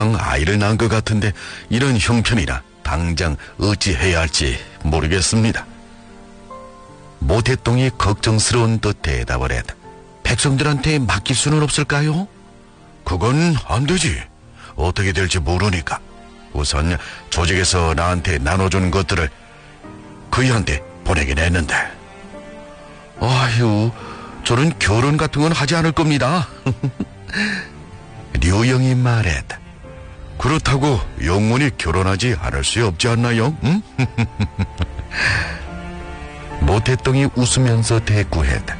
아이를 낳은 것 같은데 이런 형편이라 당장 어찌해야 할지 모르겠습니다. 모태똥이 걱정스러운 듯 대답을 했다. 백성들한테 맡길 수는 없을까요? 그건 안 되지. 어떻게 될지 모르니까 우선 조직에서 나한테 나눠준 것들을 그이한테 보내긴 했는데. 아휴, 저는 결혼 같은 건 하지 않을 겁니다. 류영이 말했다. 그렇다고 영원히 결혼하지 않을 수 없지 않나요? 응? 모태똥이 웃으면서 대꾸했다.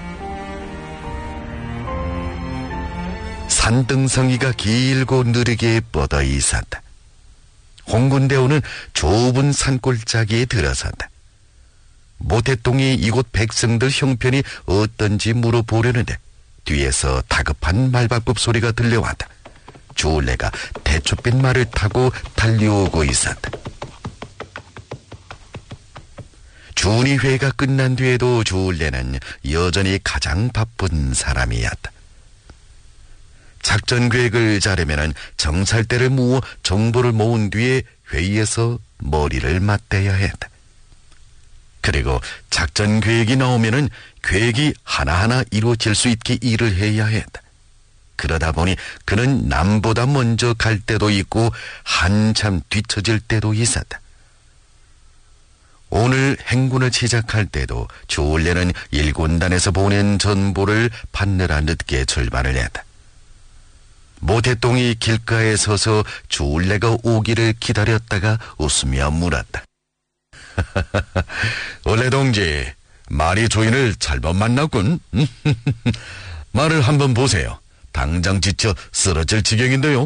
산등성이가 길고 느리게 뻗어 있었다. 홍군대원은 좁은 산골짜기에 들어선다. 모태똥이 이곳 백성들 형편이 어떤지 물어보려는데 뒤에서 다급한 말발굽 소리가 들려왔다. 주울레가 대초빛 말을 타고 달려오고 있었다. 준의회가 끝난 뒤에도 주울레는 여전히 가장 바쁜 사람이었다. 작전 계획을 짜려면 정찰대를 모아 정보를 모은 뒤에 회의에서 머리를 맞대야 했다. 그리고 작전 계획이 나오면은 계획이 하나하나 이루어질 수 있게 일을 해야 했다. 그러다 보니 그는 남보다 먼저 갈 때도 있고 한참 뒤처질 때도 있었다. 오늘 행군을 시작할 때도 주울레는 일군단에서 보낸 전보를 받느라 늦게 출발을 했다. 모태똥이 길가에 서서 주울레가 오기를 기다렸다가 웃으며 물었다. 원래 동지, 말이 주인을 잘못 만났군. 말을 한번 보세요. 당장 지쳐 쓰러질 지경인데요.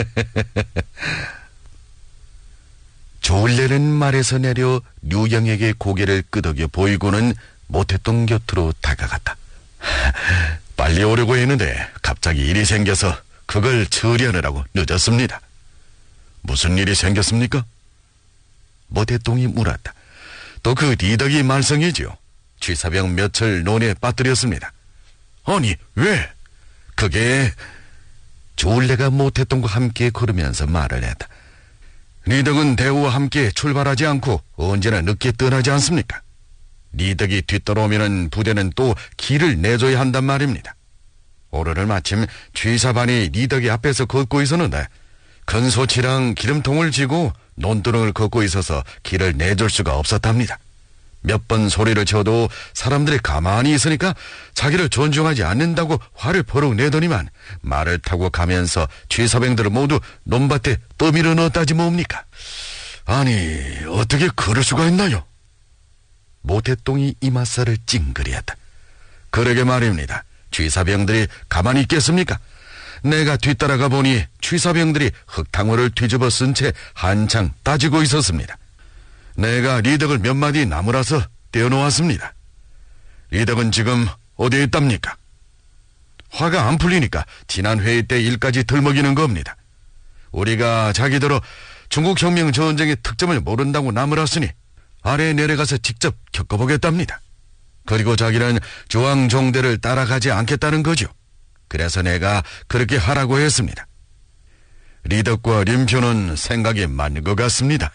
주울레는 말에서 내려 류영에게 고개를 끄덕여 보이고는 모태똥 곁으로 다가갔다. 빨리 오려고 했는데 갑자기 일이 생겨서 그걸 처리하느라고 늦었습니다. 무슨 일이 생겼습니까? 모태똥이 물었다. 또 그 리덕이 말썽이지요. 취사병 몇을 논에 빠뜨렸습니다. 아니, 왜? 그게... 주울레가 모태똥과 함께 걸으면서 말을 했다. 리덕은 대우와 함께 출발하지 않고 언제나 늦게 떠나지 않습니까? 리덕이 뒤따라오면 부대는 또 길을 내줘야 한단 말입니다. 오늘을 마침 취사반이 리덕이 앞에서 걷고 있었는데 큰 소치랑 기름통을 쥐고 논두렁을 걷고 있어서 길을 내줄 수가 없었답니다. 몇 번 소리를 쳐도 사람들이 가만히 있으니까 자기를 존중하지 않는다고 화를 버럭 내더니만 말을 타고 가면서 취사병들을 모두 논밭에 떠밀어 넣었다지 뭡니까? 아니, 어떻게 그럴 수가 있나요? 모태똥이 이맛살을 찡그리었다. 그러게 말입니다. 취사병들이 가만히 있겠습니까? 내가 뒤따라가 보니 취사병들이 흙탕물을 뒤집어 쓴 채 한창 따지고 있었습니다. 내가 리덕을 몇 마디 나무라서 떼어놓았습니다. 리덕은 지금 어디에 있답니까? 화가 안 풀리니까 지난 회의 때 일까지 들먹이는 겁니다. 우리가 자기들어 중국혁명 전쟁의 특점을 모른다고 나무랐으니 아래에 내려가서 직접 겪어보겠답니다. 그리고 자기는 조항종대를 따라가지 않겠다는 거죠. 그래서 내가 그렇게 하라고 했습니다. 리덕과 림표는 생각이 맞는 것 같습니다.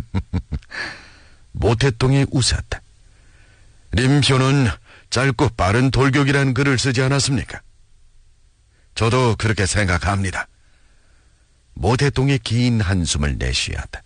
모태똥이 웃었다. 림표는 짧고 빠른 돌격이라는 글을 쓰지 않았습니까? 저도 그렇게 생각합니다. 모태똥이 긴 한숨을 내쉬었다.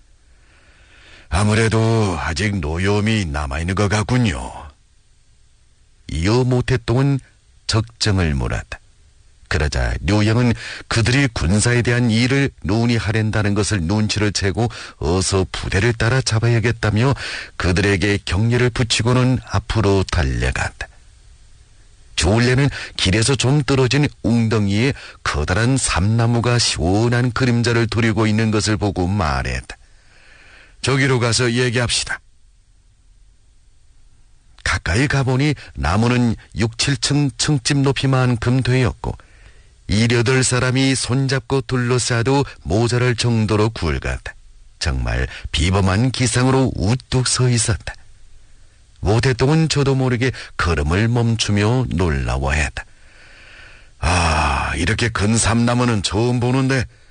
아무래도 아직 노여움이 남아있는 것 같군요. 이어 모태똥은 적정을 물었다. 그러자 류영은 그들이 군사에 대한 일을 논의하랜다는 것을 눈치를 채고 어서 부대를 따라 잡아야겠다며 그들에게 격려를 붙이고는 앞으로 달려갔다. 주울레는 길에서 좀 떨어진 웅덩이에 커다란 삼나무가 시원한 그림자를 두르고 있는 것을 보고 말했다. 저기로 가서 얘기합시다. 가까이 가보니 나무는 6, 7층 층집 높이만큼 되었고 7, 8사람이 손잡고 둘러싸도 모자랄 정도로 굵었다. 정말 비범한 기상으로 우뚝 서 있었다. 모태똥은 저도 모르게 걸음을 멈추며 놀라워했다. 아, 이렇게 큰 삼나무는 처음 보는데